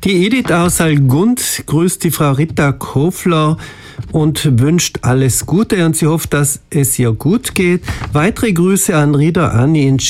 Die Edith aus Algund grüßt die Frau Rita Kofler und wünscht alles Gute und sie hofft, dass es ihr gut geht. Weitere Grüße an Rita Anni in